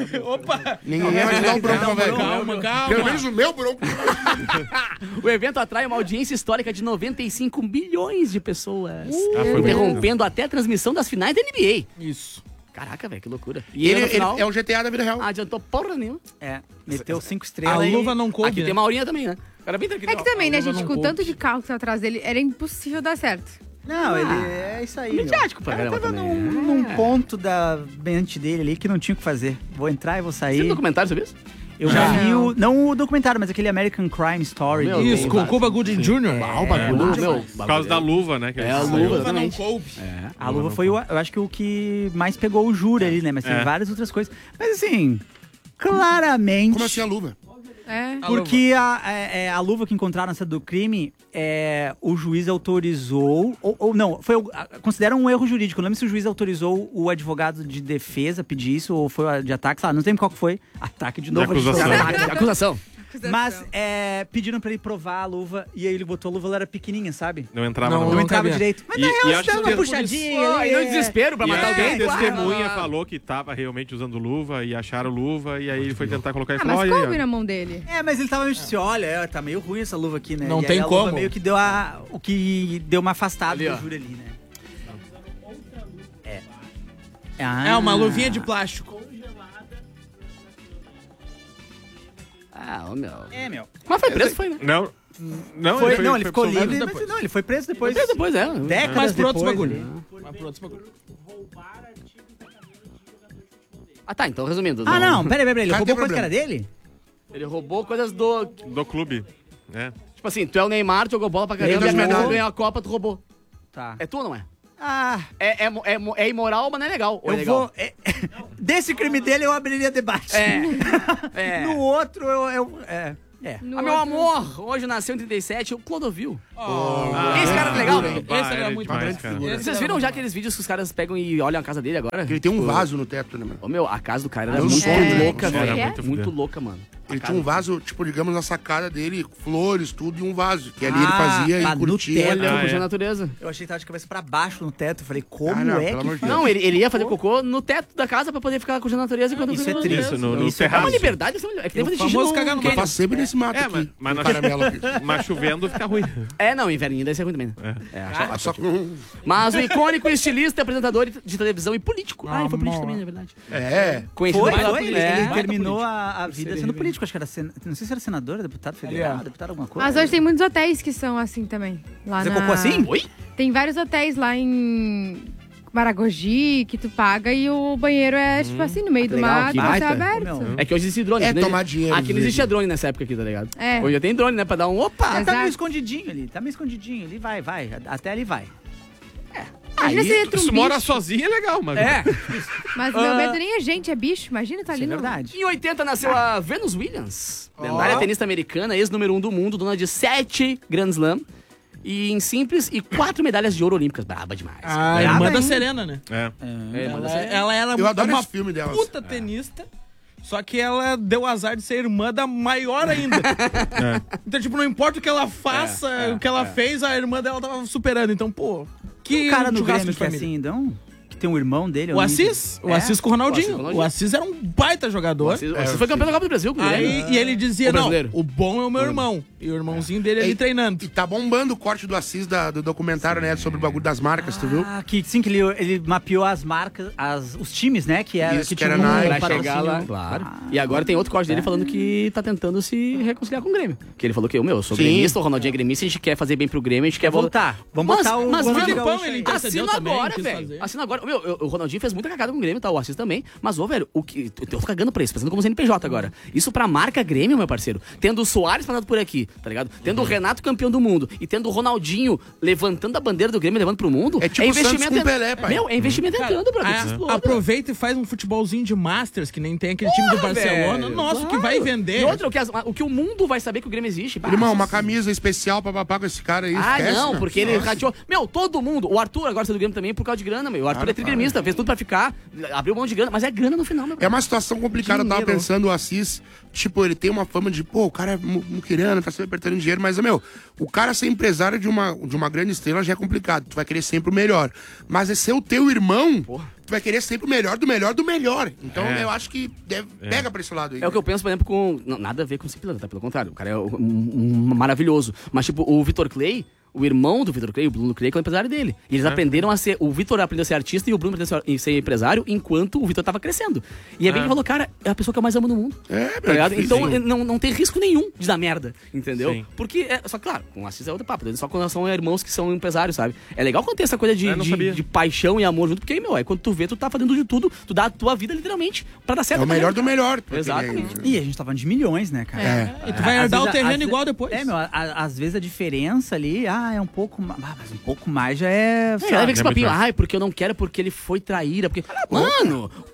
Opa! Ninguém vai te dar um Bronco, velho. Calma, calma. Pelo menos o meu Bronco. O evento atrai uma audiência histórica de noventa e cinco milhões de pessoas, Ah, foi interrompendo até a transmissão das finais da N B Isso. A. Caraca, velho, que loucura. E ele, no ele final, é o G T A da vida real. ah, adiantou porra nenhuma. É, meteu cinco A estrelas e... luva não coube, Aqui né? tem uma aurinha também, né? O cara bem tranquilo. É que também, a né, luva gente, não com coube. tanto de carro que tá atrás dele, era impossível dar certo. Não, ele é isso aí, meu. midiático pra O cara caramba tava também. num, num ponto da mente dele ali que não tinha o que fazer. Vou entrar e vou Você viu sair. um documentário sobre isso? Eu já vi o... Não o documentário, mas aquele American Crime Story. Meu dele. Isso, com o Cuba Gooding Júnior Ah, o bagulho, meu. Por causa da luva, né? que É, ele a saiu. luva, não exatamente. coube. A luva foi, o, eu acho que o que mais pegou o júri ali, né? Mas tem É. várias outras coisas. Mas assim, claramente... Como assim a luva? É. Porque a, é, é, a luva que encontraram na cena do crime, é, o juiz autorizou... Ou, ou não, foi, a- considera um erro jurídico. Não lembro se o juiz autorizou o advogado de defesa pedir isso, ou foi a de ataque, sei lá, não lembro qual que foi. Ataque de novo. De acusação. a gente- Acusação. Mas é, pediram pra ele provar a luva e aí ele botou a luva, ela era pequenininha, sabe? Não entrava Não, na Não mão. entrava cabia. direito. Mas E- na e real, acho você dá que uma tem- puxadinha. Pô, ali, e no é. desespero pra E matar aí, alguém. a claro. testemunha falou que tava realmente usando luva e acharam luva, e aí ele foi tentar colocar e Ah, falou, mas olha coube aí, na ó. mão dele. É, mas ele tava meio assim, olha, é, tá meio ruim essa luva aqui, né? Não E aí tem a luva como. meio que deu a, o que deu uma afastada Ali, ó. do júri ali, né? É. É uma luvinha de plástico. Ah, ô, meu. É, meu. Mas foi preso, foi, né? Não, não, Foi, não, ele ficou absolvido livre, depois. mas não, ele foi preso depois. Preso depois, é. Décadas Mas por outros depois, bagulho. ali. Mas por outros bagulho. Ah, tá, então resumindo. Ah, não, peraí, peraí, ele Cara, roubou tem coisa que era dele? Ele roubou coisas do... Do clube. É. Tipo assim, tu é o Neymar, tu jogou bola pra caramba, Lembra e das tu medalhas? ganhou a Copa, tu roubou. Tá. É tu ou não é? Ah, É, é, é, é imoral, mas não é legal. Ou é eu legal? vou... é- desse crime dele eu abriria debate. É. É. No outro eu... eu é, é. No Ah, meu outro- amor, hoje nasceu em trinta e sete o Clodovil. Ah, Esse cara é legal, figura. velho. Bah, Esse era era muito demais, bom. cara. Esse Vocês era viram muito já bom. aqueles vídeos que os caras pegam e olham a casa dele agora? Ele tem um Tipo, vaso no teto, né, mano? Ô, meu, a casa do cara era Eu muito sonho, né? louca, Era velho. muito Muito, fuder. louca, mano. Ele tinha um vaso, tipo, digamos, na sacada dele, flores, tudo, e um vaso. Que ali ele Ah, fazia tá e no curtia. teto. Olhando Ah, curtindo é. a natureza. Eu achei que tava de cabeça pra baixo no teto. Eu falei, como Ah, não, é pelo que... amor de Deus. Não, ele, ele ia fazer cocô no teto da casa pra poder ficar curtindo a natureza enquanto Isso curtindo é a triste. natureza. Isso, no, no Isso é É uma terraço. liberdade, isso é uma liberdade. É que nem O fazer xixi famoso no cagar no Eu Canyon. faço sempre nesse mato É, aqui. mas, mas, no nós- caramelo aqui. mas chovendo fica ruim. É, não, inverninho deve ser ruim também. né? É, acho- Ah, só com... Mas o icônico estilista, apresentador de televisão e político. Ah, ele foi político também, na verdade. É. Conhecido Foi, pela foi. política. Ele, ele É. terminou a, a vida Seria sendo político. Acho que era... Sen... Não sei se era senador, deputado federal, Ali, ó. deputado alguma coisa. Mas hoje tem muitos hotéis que são assim também. Lá Fazer na... cocô assim? Oi? Tem vários hotéis lá em Maragogi que tu paga e o banheiro é, tipo assim, no meio que do legal, mato, que a céu baita. aberto. Ô, meu. É que hoje existe drone. É que nem- tomar dinheiro, Aqui não às existia vezes. drone nessa época aqui, tá ligado? É. Hoje já tem drone, né? Pra dar um opa. Ah, tá meio Aí, escondidinho ali. Tá meio escondidinho ali. Vai, vai. Até ali vai. Imagina se entra um Se mora bicho. sozinho é legal, mas... é. Mas meu medo nem é gente, é bicho. Imagina, tá Isso ali é no... verdade. Em oitenta nasceu a Venus Williams, lendária tenista americana, ex-número um do mundo, dona de sete Grand Slam. E em simples e quatro medalhas de ouro olímpicas. Braba demais. A Braba, irmã da hein? Serena, né? É. É, Ela, manda ser. ela era Eu adoro uma esse filme dela. puta tenista, só que ela deu azar de ser irmã da maior ainda. Então, tipo, não importa o que ela faça, É, é, o que ela fez, a irmã dela tava superando. Então, pô, que um cara no churrasco Grêmio de que é família. assim, então... Que tem um irmão dele. eu O não Assis, entendi. o É? Assis com o Ronaldinho. O Assis com o Ronaldinho. O Assis era um baita jogador. Você, você foi campeão da Copa do Brasil com o Grêmio. Aí, e ele dizia, O não, brasileiro. o bom é o meu irmão. E o irmãozinho dele ali E- treinando. E tá bombando o corte do Assis da- do documentário, né? Sobre o bagulho das marcas, tu viu? Ah, que sim, que ele, ele mapeou as marcas, as, os times, né? Que, era, Isso, que que tinha era um Nike. Pra patrocínio. chegar lá, claro. Ah, E agora tem outro corte dele é. falando que tá tentando se reconciliar com o Grêmio. Que ele falou que, meu, eu sou Sim. gremista, o Ronaldinho é gremista, a gente quer fazer bem pro Grêmio, a gente quer Quer voltar. Vamos Mas- botar o mas, Ronaldinho mano, Gaúcho ele aí. intercedeu Assina também, agora, quis velho. fazer. Assina agora. Meu, eu- o Ronaldinho fez muita cagada com o Grêmio, tá? O Assis também. Mas, ô, velho, o que. Eu tô cagando pra isso, pensando como C N P J agora. Isso pra marca Grêmio, meu parceiro. Tendo o Soares passado por aqui, tá ligado? Tendo o Renato campeão do mundo e tendo o Ronaldinho levantando a bandeira do Grêmio e levando pro mundo. É tipo o Santos com en- Pelé, pai. Meu, é investimento entrando, brother. Ah, que se exploda. aproveita e faz um futebolzinho de Masters, que nem tem aquele time do Porra, Barcelona. velho, Nossa, claro. que vai vender. E outra, o que, as- o que o mundo vai saber que o Grêmio existe. Bah, Irmão, uma isso- camisa especial pra papar com esse cara aí. Ah, esquece, não, meu. porque ele Nossa. rateou. Meu, todo mundo. O Arthur agora saiu do Grêmio também por causa de grana, meu. O Arthur Claro, é trigremista, fez tudo pra ficar, abriu mão de grana, mas é grana no final, meu. É uma situação complicada, eu tava Dinheiro. pensando, o Assis, tipo, ele tem uma fama de, pô, o cara é mu- muquirana, tá sempre apertando dinheiro, mas, meu, o cara ser empresário de uma, de uma grande estrela já é complicado, tu vai querer sempre o melhor. Mas é ser o teu irmão, tu vai querer sempre o melhor do melhor do melhor. Então, É. eu acho que deve, pega pra esse lado aí. É o que eu penso, por exemplo, com. Não, nada a ver com o Simplano, tá? Pelo contrário, o cara é um, um- um maravilhoso. Mas, tipo, o Vitor Clay, o irmão do Vitor Clay, o Bruno Clay, que é o empresário dele. E eles aprenderam a ser. O Vitor aprendeu a ser artista e o Bruno aprendeu a ser- a ser empresário enquanto o Vitor tava crescendo. E é bem que ele falou, cara, é a pessoa que eu mais amo no mundo. É, Tá meu, ligado? difícil. Então não, não tem risco nenhum de dar merda, entendeu? Sim. Porque, é, só claro, com o Assis é outro papo, só quando são irmãos que são empresários, sabe? É legal quando tem essa coisa de, Eu não de, sabia. de paixão e amor junto, porque, meu, é quando tu vê, tu tá fazendo de tudo, tu dá a tua vida literalmente pra dar certo. É o melhor do também, melhor. porque Exatamente. ele- E a gente tá falando de milhões, né, cara? É. E tu vai Às herdar o vezes, terreno às igual ve- depois. É, meu, a- a- às vezes a diferença ali, ah, é um pouco mais. Ah, mas um pouco mais já é. É, sei aí lá, vem esse é papinho, muito ai, porque eu não quero, porque ele foi traíra, porque... Mano,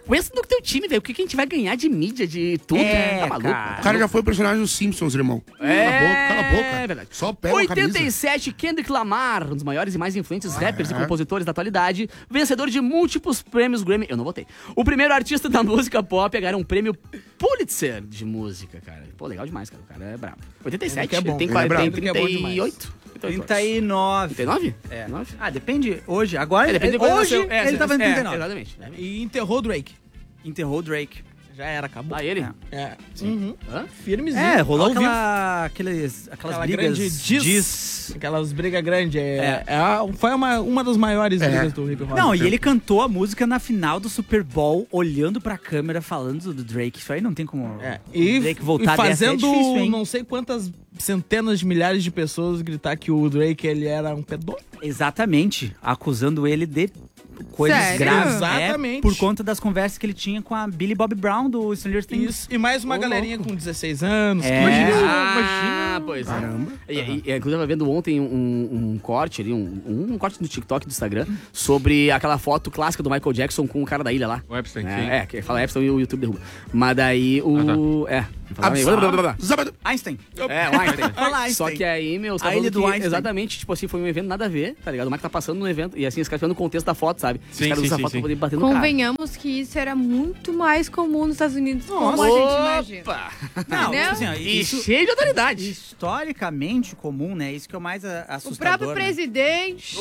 Pensa no teu time, velho. O que, que a gente vai ganhar de mídia, de tudo? É, tá maluco? cara. O cara já foi personagem dos Simpsons, irmão. É, Cala a boca, cala a boca. É verdade. Só pega a oitenta e camisa. sete, Kendrick Lamar, um dos maiores e mais influentes rappers e compositores da atualidade, vencedor de múltiplos prêmios Grammy. Eu não votei. O primeiro artista da música pop a ganhar um prêmio Pulitzer de música, cara. Pô, legal demais, cara. O cara é brabo. oitenta e sete, que é bom. ele tem, Ele é quarenta, brabo. tem Que é bom trinta e oito. trinta e nove. trinta e nove? É. nove? Ah, depende. Hoje, agora. É, depende de ele, quando hoje nasceu. É, ele tava em é, trinta e nove. Exatamente. E enterrou o Drake. Enterrou o Drake. Já era, acabou. Ah, ele? É. É. Uhum. Hã? Firmezinho. É, rolou Ao vivo. aquela, aqueles, aquelas Aquela brigas grande diz. diz. Aquelas brigas grandes. É, é a- foi uma, uma das maiores brigas do hip hop. Não, e ele cantou a música na final do Super Bowl, olhando pra câmera, falando do Drake. Isso aí não tem como É, o e, Drake voltar e fazendo dessa. É difícil, hein? não sei quantas centenas de milhares de pessoas gritar que o Drake ele era um pedófilo. Exatamente, acusando ele de coisas Sério? graves. Exatamente. É, por conta das conversas que ele tinha com a Billy Bob Brown do Stranger Things. Isso. E mais uma Ô, galerinha louco. com dezesseis anos. É. que- Imagina, Ah, pois é. E, e, e, inclusive, eu tava vendo ontem um, um corte ali, um, um corte no TikTok do Instagram, sobre aquela foto clássica do Michael Jackson com o cara da ilha lá. O Epstein, sim. É, é, que fala Epstein e o YouTube derruba. Mas daí o... É. Fala aí, Absurdo. blá, blá, blá, blá. Zabadu. Einstein. É, o Einstein. Fala Einstein. Só que aí, meu, os A caras ilha falando do que, Einstein. exatamente, tipo assim, foi um evento nada a ver, tá ligado? O Mike tá passando no evento, e assim, os caras ficando no contexto da foto, sabe? Sim, os caras sim, usam a sim, foto sim. pra poder bater no cara. Convenhamos que isso era muito mais comum nos Estados Unidos, como a gente imagina. Opa! Não, Entendeu? tipo assim, ó, E isso cheio de autoridade. historicamente comum, né? Isso que é o mais a- O assustador. próprio né? presidente.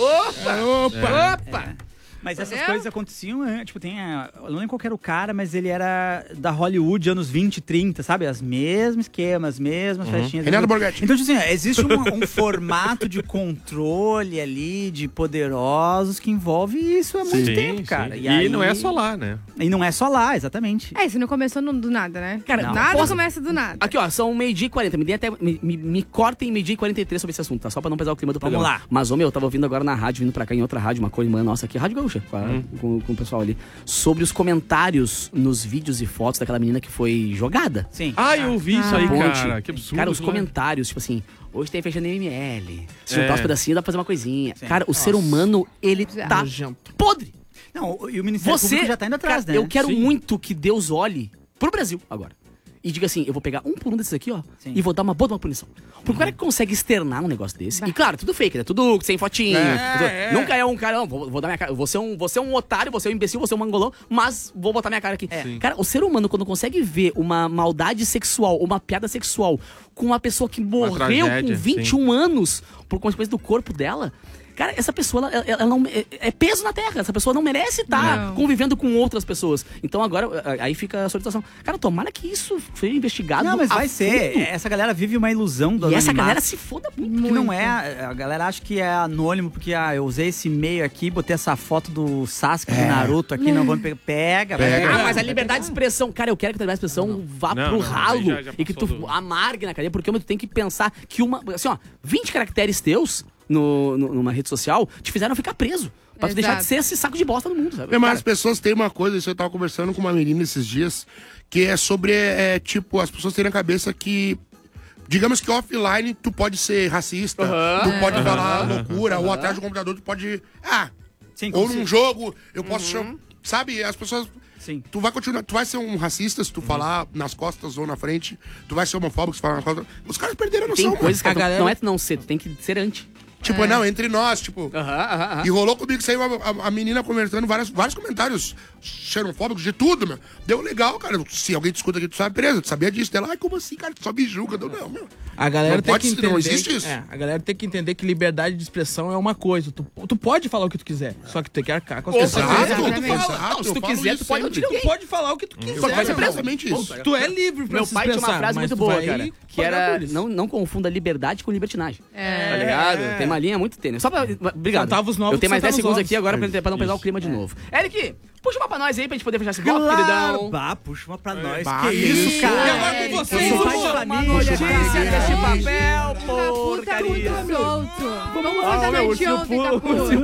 Opa! Opa! Mas essas Entendeu? coisas aconteciam, né? Tipo, tem. a- Eu não lembro qual que era o cara, mas ele era da Hollywood, anos vinte, trinta, sabe? As mesmos esquemas, as mesmas festinhas. Renato Borghetti. Então, tipo assim, existe um, um formato de controle ali, de poderosos, que envolve isso há muito Sim, tempo, sim. cara. E, aí- não é só lá, né? E não é só lá, exatamente. É, isso não começou no- do nada, né? Cara, Não. nada posso- começa do nada. Aqui, ó, são meio-dia e quarenta. Me, deem até, me, me, me cortem meio-dia e quarenta e três sobre esse assunto, tá? Só pra não pesar o clima do Vamos programa. lá. Mas, ô, meu, eu tava ouvindo agora na rádio, vindo pra cá em outra rádio, uma coisa, nossa, aqui, Rádio Gaúcha, com, a- com, com o pessoal ali, sobre os comentários nos vídeos e fotos daquela menina que foi jogada. Sim. Ah, eu vi isso aí, Ponte. cara. Que absurdo. Cara, os né? comentários, tipo assim, hoje tem fechando M M L. Se É. juntar os pedacinhos, dá pra fazer uma coisinha. Sim. Cara, o ser humano, ele tá Nojento. podre. Não, e o Ministério Você Público já tá indo atrás, cara, né? eu quero Sim. muito que Deus olhe pro Brasil agora. E diga assim, eu vou pegar um por um desses aqui, ó, Sim. e vou dar uma boa de uma punição. Porque o cara que consegue externar um negócio desse, e claro, tudo fake, né? Tudo sem fotinho. tudo- é. Nunca é um cara, não, vou, vou dar minha cara, vou ser, um, vou ser um otário, vou ser um imbecil, vou ser um mangolão, mas vou botar minha cara aqui. Sim. Cara, o ser humano, quando consegue ver uma maldade sexual, uma piada sexual com uma pessoa que morreu tragédia, com vinte e um anos por consequência do corpo dela... Cara, essa pessoa, ela, ela não, é, é peso na terra. Essa pessoa não merece estar Não. convivendo com outras pessoas. Então agora, a- aí fica a solicitação. Cara, tomara que isso seja investigado. Não, mas a vai ser. fundo. Essa galera vive uma ilusão do E essa anonimato. galera se foda muito. Que não é, a galera acha que é anônimo, porque ah, eu usei esse e-mail aqui, botei essa foto do Sasuke, do Naruto aqui, não vamos pegar. Pega, pega. Ah, mas a liberdade de expressão, cara, eu quero que a liberdade de expressão vá Não, pro não, ralo aí já- já e que tu passou do- amargue na cadeia, porque tu tem que pensar que uma. Assim, ó, vinte caracteres teus no, no- numa rede social te fizeram ficar preso. Pra tu deixar de Exato. ser esse saco de bosta no mundo, sabe? Mas Cara, as pessoas têm uma coisa, isso eu tava conversando com uma menina esses dias, que é sobre, é, tipo, as pessoas têm na cabeça que, digamos que offline tu pode ser racista, tu pode falar loucura, ou atrás do computador tu pode, ah, Sim, ou com num jogo eu posso chamar, sabe, as pessoas... Sim. Tu vai continuar, tu vai ser um racista se tu falar nas costas ou na frente, tu vai ser homofóbico se falar nas costas. Os caras perderam a noção, tem mano. coisas que A não- galera- não é tu não ser, tu tem que ser anti. Tipo, não, entre nós, tipo... Aham, aham, aham. E rolou comigo que saiu a, a- a menina comentando várias, vários comentários xenofóbicos de tudo, meu. Deu legal, cara. Se alguém te escuta aqui, tu sabe, beleza, tu sabia disso. Ela, ai, como assim, cara? Tu só me julga. Deu, não, meu. A galera Não tem pode que ser, entender. não existe isso. É, a galera tem que entender que liberdade de expressão é uma coisa. Tu, tu pode falar o que tu quiser, só que tu tem que arcar com as Exato, consequências. tu Exatamente. fala- exato, não, se eu tu falo quiser, isso tu pode sempre. atirar Tu alguém. pode falar o que tu quiser. Só que vai ser meu. preso. Exatamente isso. Tu é livre pra Meu se pai tinha uma expressar, frase mas muito tu boa, vai cara, que pagar era por isso. não, não confunda liberdade com libertinagem. É. Tá ligado? Tem uma linha muito tênue. Só pra... Obrigado. Faltava os novos Eu tenho mais que dez faltavam segundos os aqui agora pra, pra não pegar o clima de novo. Eric, puxa uma pra nós aí pra gente poder fechar esse bloco, Claro, queridão. bah, puxa uma pra nós. Bah, que que isso, isso. cara. E agora com vocês, Eu sou o pai de Uma família, notícia cara. deste papel, Puta puta porcaria. muito solto. Vamos Ah, fazer meu, a ursinho noite ontem, pulo, Capu. ursinho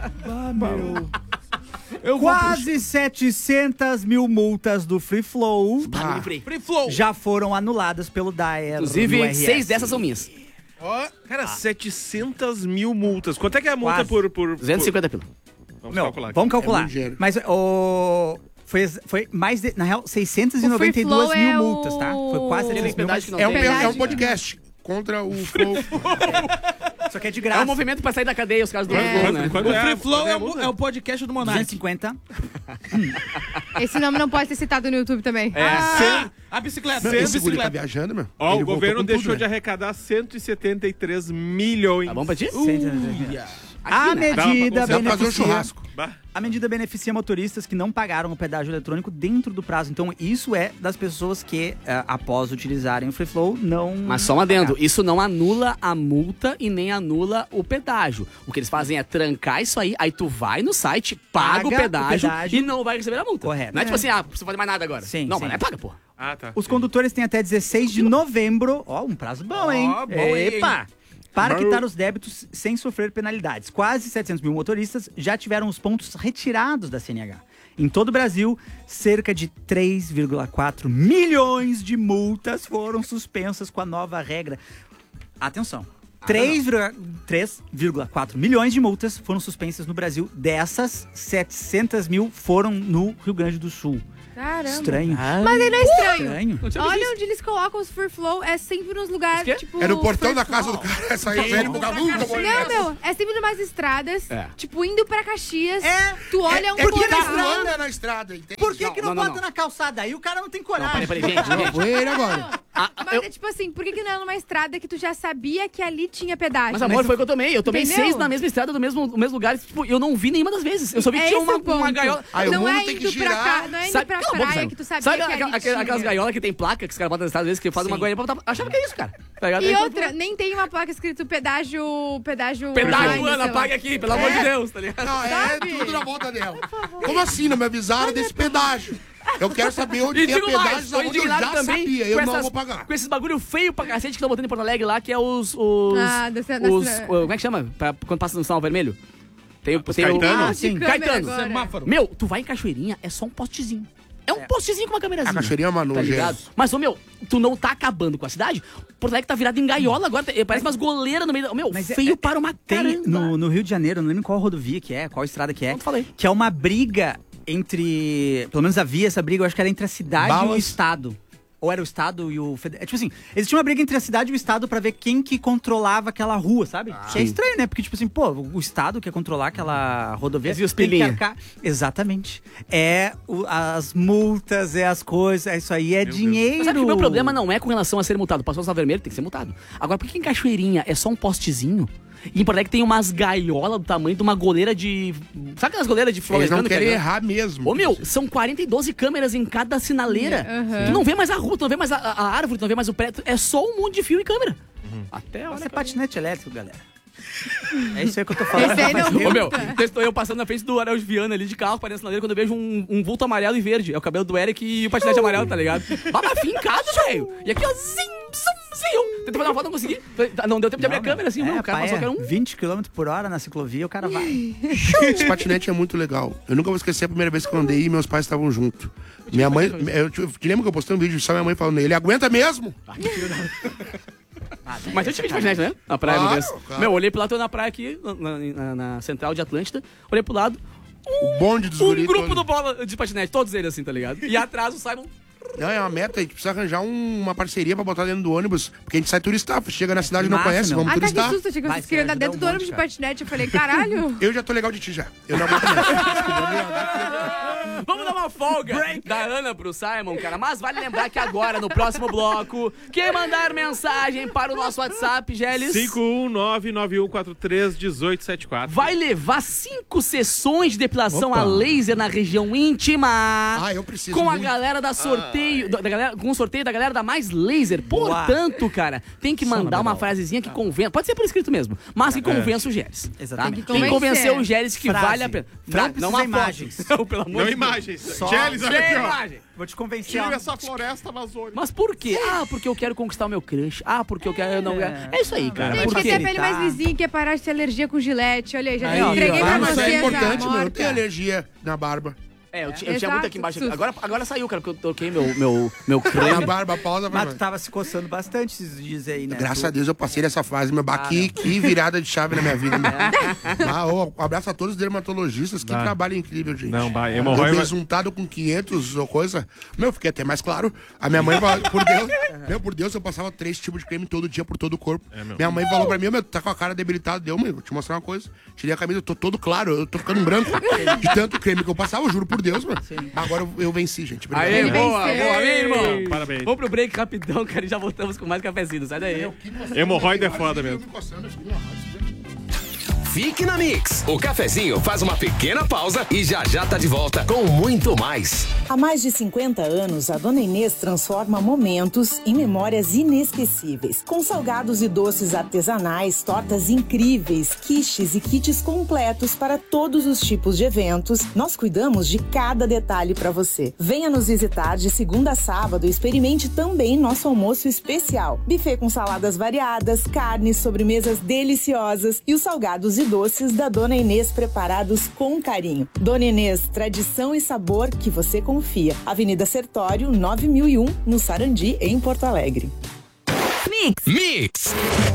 pulo. Eu vou Quase setecentas mil multas do Free Flow Tá, livre. Free Flow. já foram anuladas pelo Daer. Inclusive, seis dessas são minhas. Ó, Cara, setecentas mil multas. Quanto é que é a multa Quase. por... por duzentos e cinquenta pila. Vamos Meu, calcular aqui. vamos É calcular. muito dinheiro. Mas o Foi, foi mais de, na real, seiscentas e noventa e duas O Free mil Flow é multas, tá? o- Foi quase Tem seiscentas mil, pedágio que não É um, tem. é um Verdade. podcast contra o Flow. Só que é de É graça. um movimento pra sair da cadeia, os caras do É. Flow, né? Quando O é, Free Flow quando é, a o, multa? é o podcast do duzentos e Monark. cinquenta. Esse nome não pode ser citado no YouTube também. É. Ah, a bicicleta. Esse a guri tá bicicleta. viajando, meu. Ó, Ele o voltou governo com deixou tudo, de né? arrecadar cento e setenta e três milhões. Tá bom pra ti? A Aqui, né? medida Dá pra fazer um beneficia... churrasco. Bah. A medida beneficia motoristas que não pagaram o pedágio eletrônico dentro do prazo. Então, isso é das pessoas que, eh, após utilizarem o Free Flow, não... Mas só um adendo, isso não anula a multa e nem anula o pedágio. O que eles fazem é trancar isso aí, aí tu vai no site, paga, Paga o, pedágio o pedágio. e não vai receber a multa. Correto. Não é, É. tipo assim, ah, você pode mais nada agora. Sim, não, sim. mas não é paga, porra. Ah, tá. Os condutores têm até dezesseis de novembro... Ó, um prazo bom, hein? Ó, bom, hein? Epa! Para quitar os débitos sem sofrer penalidades. Quase setecentos mil motoristas já tiveram os pontos retirados da C N H. Em todo o Brasil, cerca de três vírgula quatro milhões de multas foram suspensas com a nova regra. Atenção. três vírgula quatro milhões de multas foram suspensas no Brasil. Dessas, setecentos mil foram no Rio Grande do Sul. Caramba. Estranho. Mas aí não é estranho. Estranho. Não tinha visto Olha isso. onde eles colocam os Free Flow, é sempre nos lugares, Isso quê? tipo... É no portão Free da casa Flow. do cara. Essa aí, velho, vagabundo. Não, meu, é sempre numas estradas, É. tipo, indo pra Caxias, É. tu olha um É porque na o portal... carro anda na estrada, entende? Por que que não, não, não, bota não. na calçada? Aí o cara não tem Não, coragem. peraí, peraí, gente, gente. Foi ele agora. Ah, Mas eu- é tipo assim, por que, que não é numa estrada que tu já sabia que ali tinha pedágio? Mas amor, foi o que eu tomei. Eu tomei Entendeu? seis na mesma estrada, do mesmo, do mesmo lugar. Tipo, eu não vi nenhuma das vezes. Eu só vi que É tinha esse uma, o ponto. uma gaiola. Aí o não mundo é tem que indo pra girar. cá, não é indo Sabe- pra Cala a boca, praia Simon. que tu sabia Sabe que aquela- ali aquela- aquelas tinha. gaiolas que tem placa, que os caras botam nas estradas, às vezes, que fazem uma goiânia pra botar... Achava que é isso, cara. Tá ligado? E Aí, outra, nem tem uma placa escrito pedágio... Pedágio... Pedágio, online, Ana, sei lá. pague aqui, pelo amor de Deus, tá ligado? Não, é tudo na volta dela. Como assim? Não me avisaram desse pedágio? Eu quero saber onde E tem a digo mais, pedágio, tô onde eu indignado já também sabia. Eu com não essas- vou pagar. Com esses bagulho feio pra cacete que estão botando em Porto Alegre lá, que é os... os, Ah, dessa- dessa- os como é que chama? Pra- quando passa no sinal vermelho? Tem, o- tem o... Caetano? Ah, Sim. de câmera Caetano. agora. Semáforo. Meu, tu vai em Cachoeirinha, é só um postezinho. É um postezinho com uma câmerazinha. A Cachoeirinha é uma Tá nojeira. ligado? Mas, ô, meu, tu não tá acabando com a cidade? Porto Alegre tá virado em gaiola agora. tá- Parece umas goleiras no meio da... Meu, Mas é- feio é- para uma Tem caramba. no, no Rio de Janeiro, não lembro qual rodovia que é, qual estrada que é. Não te falei. Que é uma briga entre. Pelo menos havia essa briga, eu acho que era entre a cidade e o Balas. estado. Ou era o estado e o federal. É tipo assim, existia uma briga entre a cidade e o estado pra ver quem que controlava aquela rua, sabe? Que é estranho, né? Porque, tipo assim, pô, o estado quer controlar aquela rodovia. Mas e os tem que pilinha? arcar. Exatamente. É o- as multas, é as coisas, é isso aí, é dinheiro. Mas sabe que o meu problema não é com relação a ser multado. Passou o sinal vermelho, tem que ser multado. Agora, por que em Cachoeirinha é só um postezinho? E em Porto Alegre tem umas gaiolas do tamanho de uma goleira de... Sabe aquelas goleiras de flor Eles não americana que querem é- errar mesmo. Ô, meu, são quarenta e doze câmeras em cada sinaleira. Aham. Tu não vê mais a rua, tu não vê mais a, a árvore, tu não vê mais o prédio. É só um monte de fio e câmera. Até a hora Isso é que- patinete elétrico, galera. É isso aí que eu tô falando. Esse aí não Faz tempo. Ô, meu, estou eu passando na frente do Araújo Viana ali de carro, parece sinaleira, quando eu vejo um, um vulto amarelo e verde. É o cabelo do Eric e o patinete amarelo, tá ligado? Mas fincado, velho. E aqui, ó, zim, zum, zim. Tentei fazer uma foto, não consegui. Não deu tempo de abrir a Não, câmera, assim, é, meu. O cara pai, passou é que era um... vinte quilômetros por hora na ciclovia, o cara vai. Esse patinete é muito legal. Eu nunca vou esquecer a primeira vez que eu andei e meus pais estavam juntos. Minha mãe, eu te, te lembro que eu postei um vídeo só minha mãe falando, ele aguenta mesmo? Mas eu tive de patinete, né? Na praia, uma Claro, vez. claro. Meu, olhei pro lado, tô na praia aqui, na, na- na central de Atlântida. Olhei pro lado, O bonde dos um guris grupo todo. do bola de patinete, todos eles assim, tá ligado? E atrás o Simon... Não, é uma meta, a gente precisa arranjar um- uma parceria pra botar dentro do ônibus, porque a gente sai turistar, chega na cidade e não Massa, conhece, meu. vamos Ah, tá, que turistar. susto, achei que Vai, vocês queriam você andar dentro ajudou do um ônibus monte, de cara. patinete. Eu falei, caralho. Eu já tô legal de ti já. Eu não aguento mais. Vamos dar uma folga da Ana pro Simon, cara. Mas vale lembrar que agora, no próximo bloco, quem mandar mensagem para o nosso WhatsApp, Geles, cinco um nove nove um quatro três um oito sete quatro. vai levar cinco sessões de depilação Opa. a laser na região íntima. Ah, eu preciso Com a muito. galera da sorteio, da galera, com o sorteio da galera da Mais Laser. Boa. Portanto, cara, tem que mandar uma legal. frasezinha que convença. Pode ser por escrito mesmo, mas que convença o Geles. Exatamente. Tá? Tem que convencer o Geles que Frase. vale a pena. Não Fra- precisa uma foto. imagens. Não, pelo amor Não de imagens. Só- Geles, olha Deus. aqui, Sem ó. imagem. Vou te convencer. Tira ó. essa floresta amazônica. Mas por quê? Ah, porque eu quero conquistar o meu crush. Ah, porque eu quero. Eu não, é isso aí, cara. Gente, Por quer ter quê? a pele mais lisinha, quer parar de ter alergia com gilete. Olha aí, já Aí, ó, entreguei vai, pra mas Isso você é já, importante, meu. Eu morta. tenho alergia na barba. É, eu, ti- eu tinha Exato, muito aqui embaixo. susto. Agora, agora saiu, cara, porque eu troquei meu, meu, meu A creme. barba, pausa, Mas vai. tu tava se coçando bastante esses dias aí, né? Graças Tu- a Deus eu passei dessa fase, meu. Bah, Ah, que, não. que virada de chave na minha vida, meu. Ah, ô, um abraço a todos os dermatologistas, que Bah. trabalho incrível, gente. Não, bah, Eu hemorroida- resultado com quinhentos ou coisa. Meu, fiquei até mais claro. A minha mãe falou, por Deus, meu, por Deus, eu passava três tipos de creme todo dia por todo o corpo. meu. Minha mãe falou pra mim, meu, tu tá com a cara debilitada. Deu, meu, vou te mostrar uma coisa. Tirei a camisa, eu tô todo claro, eu tô ficando branco. De tanto creme que eu passava, eu juro por Deus, mano. Agora eu, eu venci, gente. Obrigado. Aê, Ele boa, venceu. boa, vem, irmão. Parabéns. Vamos pro break rapidão, cara, e já voltamos com mais cafezinho. Sai daí. Hemorroida é foda mesmo. Fique na Mix. O cafezinho faz uma pequena pausa e já já tá de volta com muito mais. Há mais de cinquenta anos, a Dona Inês transforma momentos em memórias inesquecíveis. Com salgados e doces artesanais, tortas incríveis, quiches e kits completos para todos os tipos de eventos, nós cuidamos de cada detalhe para você. Venha nos visitar de segunda a sábado e experimente também nosso almoço especial. Buffet com saladas variadas, carnes, sobremesas deliciosas e os salgados e doces da Dona Inês preparados com carinho. Dona Inês, tradição e sabor que você confia. Avenida Sertório, nove mil e um, no Sarandi, em Porto Alegre. Mix.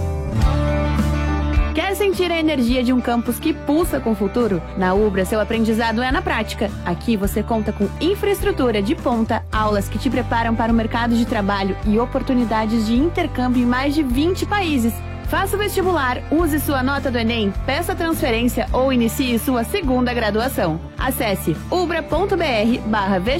Quer sentir a energia de um campus que pulsa com o futuro? Na Ubra, seu aprendizado é na prática. Aqui você conta com infraestrutura de ponta, aulas que te preparam para o mercado de trabalho e oportunidades de intercâmbio em mais de vinte países. Faça o vestibular, use sua nota do Enem, peça transferência ou inicie sua segunda graduação. Acesse ubra ponto br barra